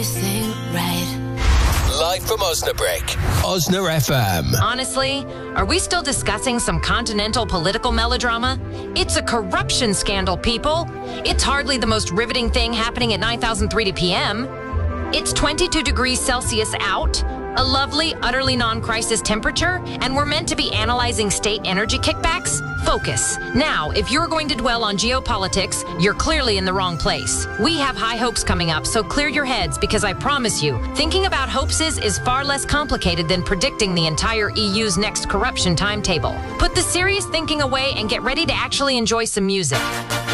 Live from Osnabrück, Osna FM. Honestly, are we still discussing some continental political melodrama? It's a corruption scandal, people. It's hardly the most riveting thing happening at 9,030 p.m. It's 22 degrees Celsius out, a lovely, utterly non-crisis temperature, and we're meant to be analyzing state energy kickbacks? Focus. Now, if you're going to dwell on geopolitics, you're clearly in the wrong place. We have high hopes coming up, so clear your heads, because I promise you, thinking about hopeses is far less complicated than predicting the entire EU's next corruption timetable. Put the serious thinking away and get ready to actually enjoy some music.